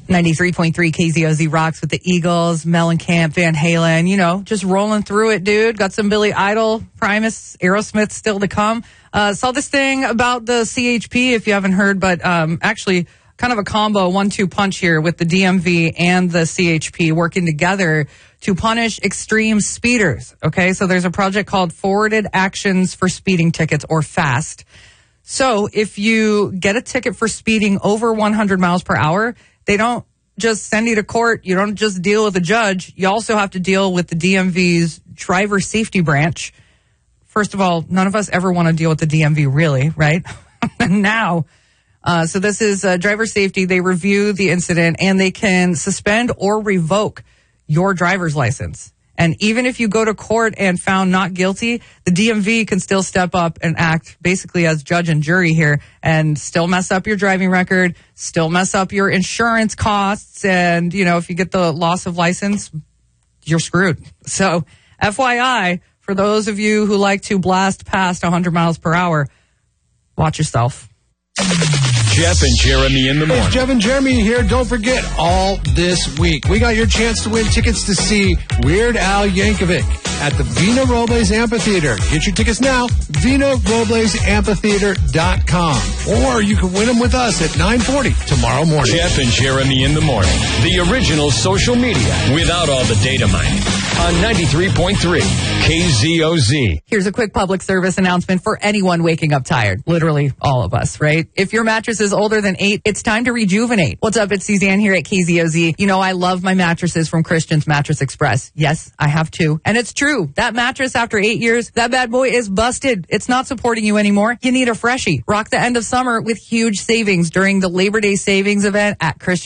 93.3 KZOZ rocks with the Eagles, Mellencamp, Van Halen, just rolling through it, dude. Got some Billy Idol, Primus, Aerosmith still to come. Saw this thing about the CHP, if you haven't heard, but actually kind of a combo 1-2 punch here with the DMV and the CHP working together to punish extreme speeders. Okay, so there's a project called Forwarded Actions for Speeding Tickets, or FAST. So if you get a ticket for speeding over 100 miles per hour, they don't just send you to court. You don't just deal with a judge. You also have to deal with the DMV's driver safety branch. First of all, none of us ever want to deal with the DMV, really, right? Now, so this is driver safety. They review the incident and they can suspend or revoke your driver's license. And even if you go to court and found not guilty, the DMV can still step up and act basically as judge and jury here and still mess up your driving record, still mess up your insurance costs. And, if you get the loss of license, you're screwed. So FYI, for those of you who like to blast past 100 miles per hour, watch yourself. Jeff and Jeremy in the morning. Hey, Jeff and Jeremy here. Don't forget, all this week, we got your chance to win tickets to see Weird Al Yankovic at the Vina Robles Amphitheater. Get your tickets now, VinaRoblesAmphitheater.com. Or you can win them with us at 9:40 tomorrow morning. Jeff and Jeremy in the morning. The original social media without all the data mining. On 93.3 KZOZ. Here's a quick public service announcement for anyone waking up tired. Literally all of us, right? If your mattress is older than 8, it's time to rejuvenate. What's up? It's Suzanne here at KZOZ. I love my mattresses from Christian's Mattress Express. Yes, I have 2. And it's true. That mattress after 8 years, that bad boy is busted. It's not supporting you anymore. You need a freshie. Rock the end of summer with huge savings during the Labor Day savings event at Christian.